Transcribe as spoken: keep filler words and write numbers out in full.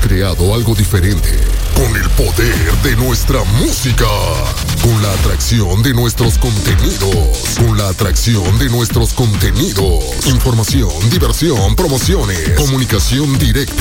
creado algo diferente, con el poder de nuestra música, con la atracción de nuestros contenidos, con la atracción de nuestros contenidos, información, diversión, promociones, comunicación directa.